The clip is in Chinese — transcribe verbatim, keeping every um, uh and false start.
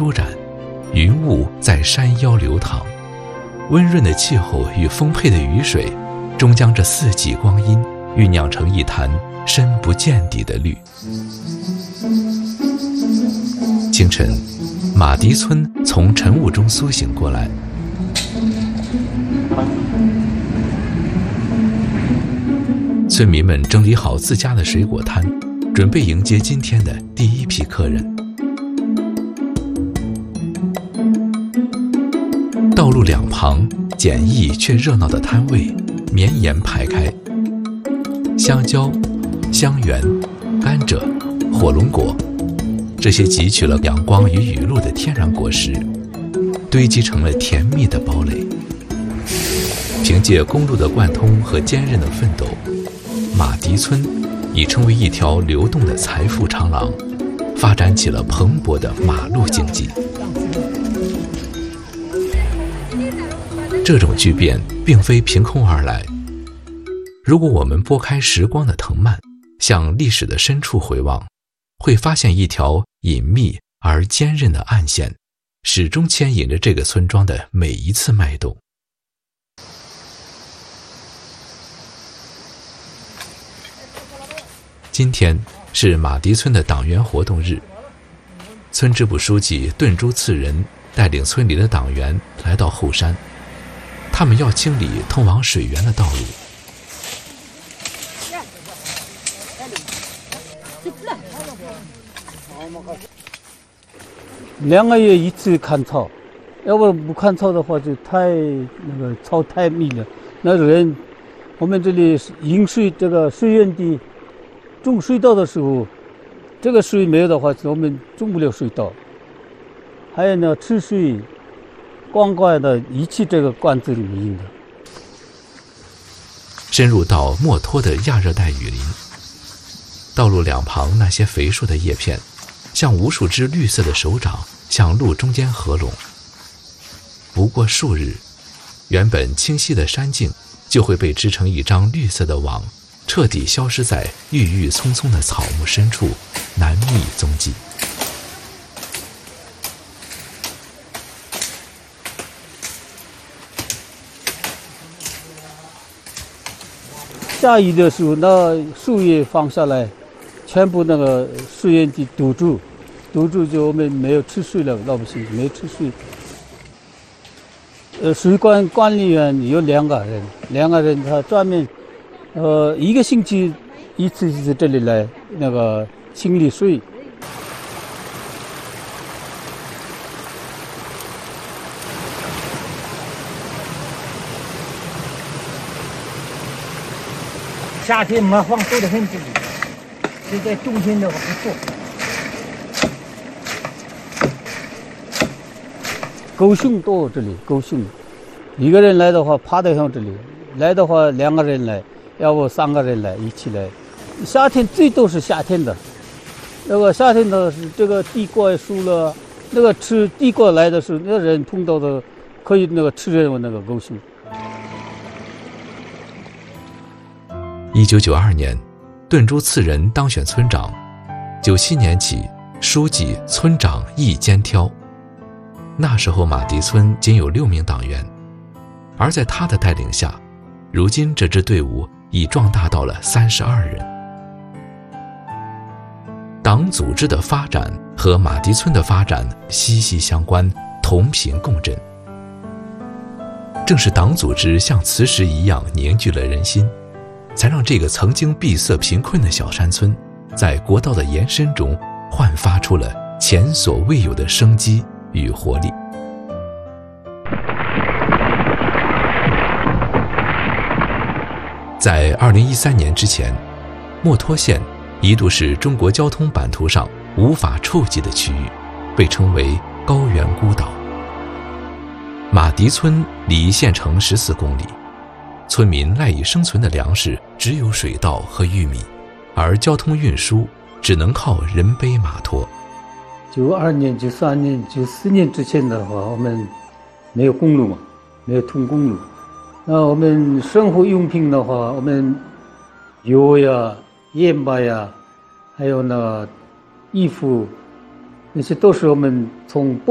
舒展，云雾在山腰流淌，温润的气候与丰沛的雨水，终将这四季光阴酝酿成一潭深不见底的绿。清晨，马蹄村从晨雾中苏醒过来，村民们整理好自家的水果摊，准备迎接今天的第一批客人。道路两旁简易却热闹的摊位绵延排开，香蕉、香橼、甘蔗、火龙果，这些汲取了阳光与雨露的天然果实，堆积成了甜蜜的堡垒。凭借公路的贯通和坚韧的奋斗，马蹄村已成为一条流动的财富长廊，发展起了蓬勃的马路经济。这种巨变并非凭空而来，如果我们拨开时光的藤蔓，向历史的深处回望，会发现一条隐秘而坚韧的暗线，始终牵引着这个村庄的每一次脉动。今天是马蹄村的党员活动日，村支部书记顿珠次仁带领村里的党员来到后山，他们要清理通往水源的道路。 两个月一次看草，要不不看草的话就太那个草太密了。那人我们这里引水这个水源地种水稻的时候，这个水没有的话，我们种不了水稻。还有呢，吃水灌溉的一起这个罐子里面用的。 深入到墨脱的亚热带雨林，道路两旁那些肥硕的叶片，像无数只绿色的手掌向路中间合拢。不过数日，原本清晰的山径就会被织成一张绿色的网，彻底消失在郁郁葱葱的草木深处，难觅踪迹。 下雨的时候，那树叶放下来，全部那个水源地堵住，堵住就我们没有吃水了，老百姓没有吃水。呃，水管管理员有两个人，两个人他专门，呃，一个星期一次一次这里来那个清理水。 夏天麻黄多得很，这里，现在冬天的话不做。 狗熊多，这里狗熊，一个人来的话爬得上这里，来的话两个人来，要不三个人来一起来。夏天最多是夏天的，那个夏天的是这个地瓜树了，那个吃地瓜来的时候，那个人碰到的可以那个吃人那个狗熊。 一九九二年，顿珠次仁当选村长。九七年起，书记、村长一肩挑。那时候马蹄村仅有六名党员，而在他的带领下，如今这支队伍已壮大到了三十二人。党组织的发展和马蹄村的发展息息相关，同频共振。正是党组织像磁石一样凝聚了人心，才让这个曾经闭塞贫困的小山村，在国道的延伸中焕发出了前所未有的生机与活力。在二零一三年之前，墨脱县一度是中国交通版图上无法触及的区域，被称为高原孤岛。马蹄村离县城十四公里，村民赖以生存的粮食只有水稻和玉米，而交通运输只能靠人背马拖。 九二年、九三年、九四年之前的话，我们没有公路嘛，没有通公路。那我们生活用品的话，我们油呀、盐巴呀，还有那衣服，那些都是我们从